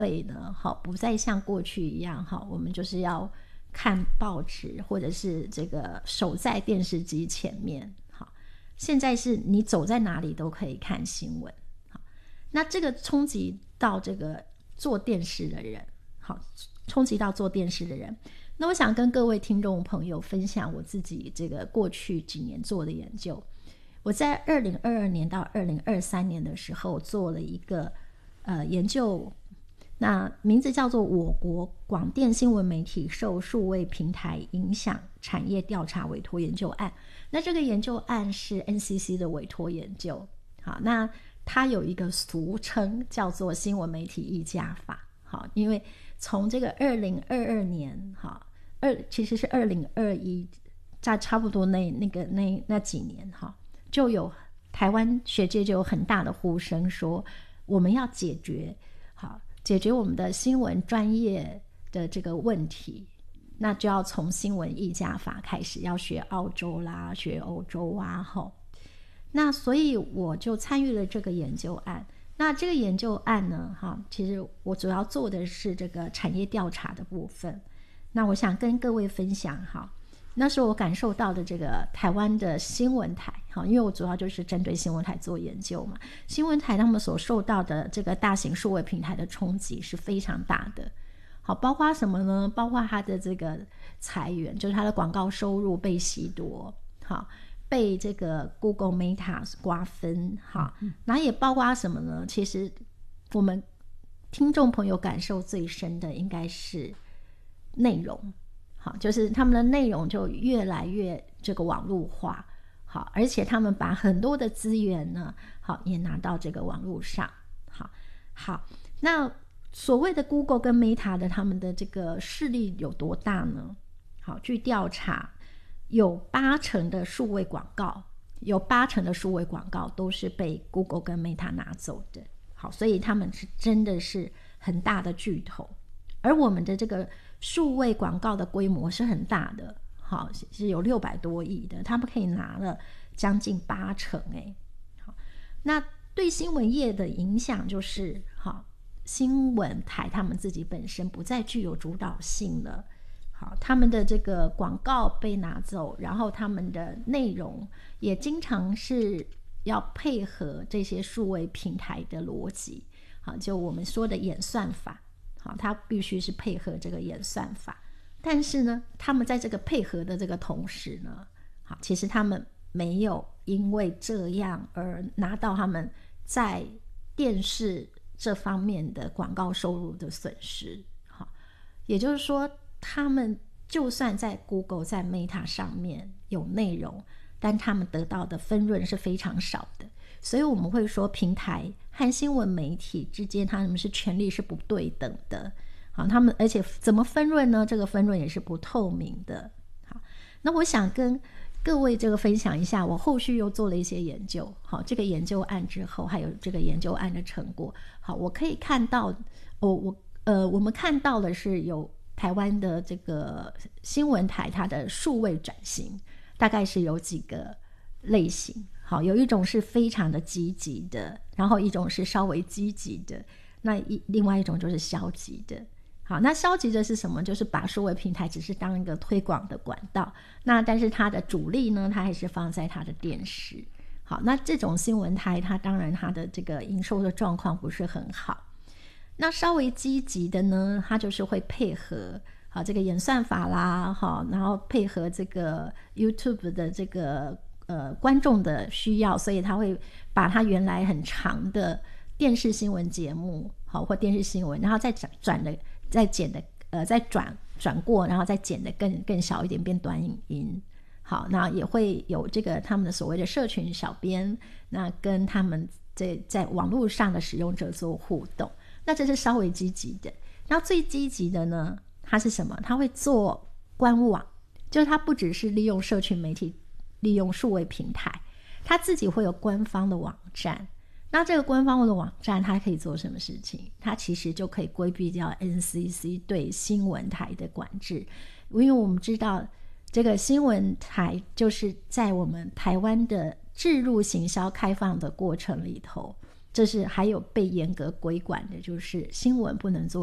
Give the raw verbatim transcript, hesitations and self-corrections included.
费呢，好，不再像过去一样，好，我们就是要看报纸或者是这个守在电视机前面，好，现在是你走在哪里都可以看新闻，好，那这个冲击到这个做电视的人，好，冲击到做电视的人。那我想跟各位听众朋友分享我自己这个过去几年做的研究。我在二零二二年到二零二三年的时候做了一个呃研究，那名字叫做我国广电新闻媒体受数位平台影响产业调查委托研究案。那这个研究案是 N C C 的委托研究，好，那它有一个俗称叫做新闻媒体议价法，好，因为从这个二零二二年，好，二其实是二零二一，在差不多那那个那那几年，哈，就有台湾学界就有很大的呼声说，我们要解决，好，解决我们的新闻专业的这个问题，那就要从新闻议价法开始，要学澳洲啦，学欧洲啊，吼。那所以我就参与了这个研究案。那这个研究案呢，哈，其实我主要做的是这个产业调查的部分。那我想跟各位分享，哈，那时候我感受到的这个台湾的新闻台，因为我主要就是针对新闻台做研究嘛，新闻台他们所受到的这个大型数位平台的冲击是非常大的，好，包括什么呢？包括它的这个裁员，就是它的广告收入被吸夺，好，被这个 Google Meta 瓜分，好，那也包括什么呢？其实我们听众朋友感受最深的应该是内容，好，就是他们的内容就越来越这个网络化，好，而且他们把很多的资源呢，好，也拿到这个网络上，好，好，那所谓的 Google 跟 Meta 的他们的这个势力有多大呢？好，据调查，有八成的数位广告，有八成的数位广告都是被 Google 跟 Meta 拿走的，好，所以他们是真的是很大的巨头，而我们的这个数位广告的规模是很大的，好，是有六百多亿的，他们可以拿了将近八成，哎，好，那对新闻业的影响就是，好，新闻台他们自己本身不再具有主导性了，好，他们的这个广告被拿走，然后他们的内容也经常是要配合这些数位平台的逻辑，好，就我们说的演算法，好，它必须是配合这个演算法，但是呢，他们在这个配合的这个同时呢，好，其实他们没有因为这样而拿到他们在电视这方面的广告收入的损失，好，也就是说，他们就算在 Google 在 Meta 上面有内容，但他们得到的分润是非常少的，所以我们会说平台和新闻媒体之间他们是权力是不对等的，好，他们而且怎么分润呢？这个分润也是不透明的。好，那我想跟各位这个分享一下，我后续又做了一些研究，好，这个研究案之后还有这个研究案的成果，好，我可以看到，哦，我呃，我们看到的是有台湾的这个新闻台它的数位转型，大概是有几个类型，好，有一种是非常的积极的，然后一种是稍微积极的，那一另外一种就是消极的。好，那消极的是什么？就是把数位平台只是当一个推广的管道，那但是它的主力呢，它还是放在它的电视。好，那这种新闻台它当然它的这个营收的状况不是很好。那稍微积极的呢，它就是会配合好这个演算法啦，好，然后配合这个 YouTube 的这个呃观众的需要，所以它会把它原来很长的电视新闻节目，好，或电视新闻，然后再转的再剪的呃再转转过，然后再剪的更更小一点，变短影音。好，那也会有这个他们的所谓的社群小编，那跟他们在在网络上的使用者做互动，那这是稍微积极的。然后最积极的呢，它是什么？它会做官网，就是它不只是利用社群媒体，利用数位平台，它自己会有官方的网站。那这个官方的网站它可以做什么事情？它其实就可以规避掉 N C C 对新闻台的管制，因为我们知道这个新闻台就是在我们台湾的置入行销开放的过程里头， 这是还有被严格规管的，就是新闻不能做